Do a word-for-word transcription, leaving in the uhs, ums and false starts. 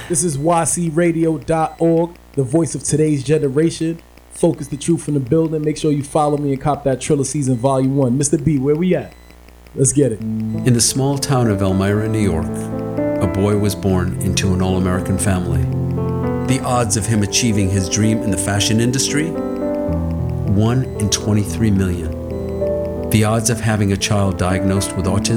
This is Y C radio dot org, the voice of today's generation. Focus the truth in the building. Make sure you follow me and cop that Triller Season Volume one. Mister B, where we at? Let's get it. In the small town of Elmira, New York, a boy was born into an all-American family. The odds of him achieving his dream in the fashion industry? one in twenty-three million. The odds of having a child diagnosed with autism?